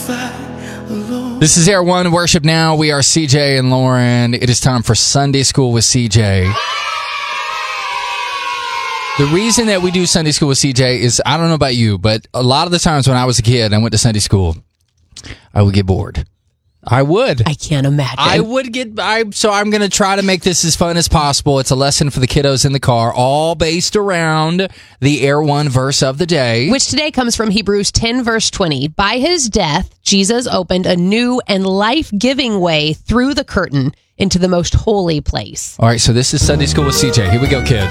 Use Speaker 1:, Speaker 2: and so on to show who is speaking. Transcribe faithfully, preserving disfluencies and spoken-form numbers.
Speaker 1: This is Air One Worship Now. We are C J and Lauren. It is time for Sunday School with C J. The reason that we do Sunday School with C J is, I don't know about you, but a lot of the times when I was a kid and went to Sunday school, I would get bored. I would.
Speaker 2: I can't imagine.
Speaker 1: I would get, I, so I'm going to try to make this as fun as possible. It's a lesson for the kiddos in the car, all based around the Air One verse of the day.
Speaker 2: Which today comes from Hebrews ten, verse twenty. By his death, Jesus opened a new and life-giving way through the curtain into the most holy place.
Speaker 1: All right, so this is Sunday School with C J. Here we go, kids.